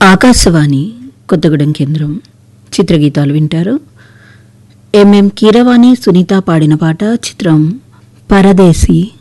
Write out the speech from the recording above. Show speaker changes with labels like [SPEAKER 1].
[SPEAKER 1] ఆకాశవాణి కొత్తగూడెం కేంద్రం చిత్రగీతాలు వింటారు. ఎంఎం కీరవాణి సునీత పాడిన పాట చిత్రం పరదేశీ.